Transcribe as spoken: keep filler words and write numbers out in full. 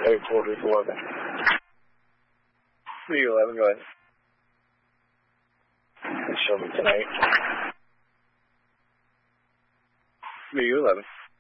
Eight quarters eleven. Three eleven, go ahead. Show me tonight. Three eleven.